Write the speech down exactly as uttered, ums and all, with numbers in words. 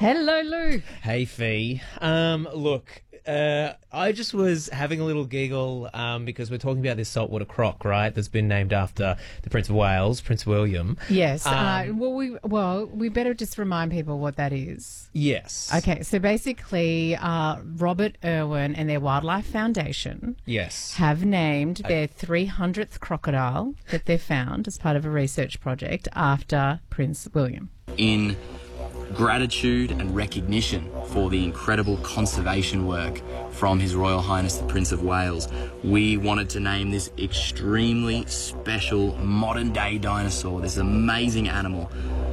Hello, Lou. Hey, Fee. Um, look, uh, I just was having a little giggle um, because we're talking about this saltwater croc, right? That's been named after the Prince of Wales, Prince William. Yes. Um, uh, well, we well we better just remind people what that is. Yes. Okay. So basically, uh, Robert Irwin and their Wildlife Foundation Yes. have named their three hundredth crocodile that they found as part of a research project after Prince William. In gratitude and recognition for the incredible conservation work from His Royal Highness the Prince of Wales, we wanted to name this extremely special modern day dinosaur, this amazing animal,